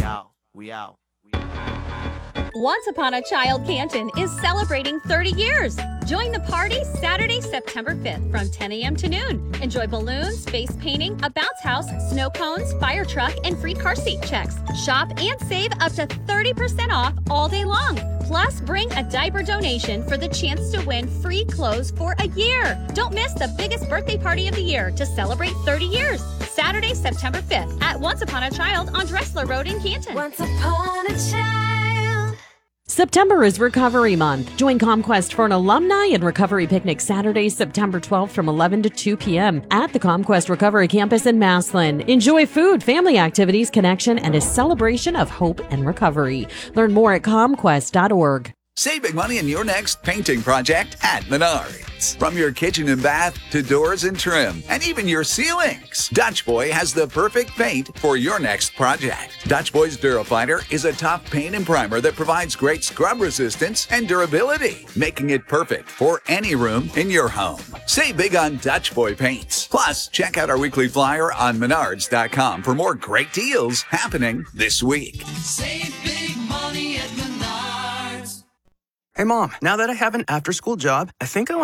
out. Once Upon a Child Canton is celebrating 30 years. Join the party Saturday, September 5th from 10 a.m. to noon. Enjoy balloons, face painting, a bounce house, snow cones, fire truck, and free car seat checks. Shop and save up to 30% off all day long. Plus, bring a diaper donation for the chance to win free clothes for a year. Don't miss the biggest birthday party of the year to celebrate 30 years. Saturday, September 5th at Once Upon a Child on Dressler Road in Canton. Once upon a child. September is Recovery Month. Join ComQuest for an alumni and recovery picnic Saturday, September 12th from 11 to 2 p.m. at the ComQuest Recovery Campus in Massillon. Enjoy food, family activities, connection, and a celebration of hope and recovery. Learn more at comquest.org. Save big money in your next painting project at Menards. From your kitchen and bath to doors and trim, and even your ceilings, Dutch Boy has the perfect paint for your next project. Dutch Boy's Durafighter is a tough paint and primer that provides great scrub resistance and durability, making it perfect for any room in your home. Save big on Dutch Boy paints. Plus, check out our weekly flyer on Menards.com for more great deals happening this week. Save big money at Menards. Hey, Mom, now that I have an after-school job, I think I want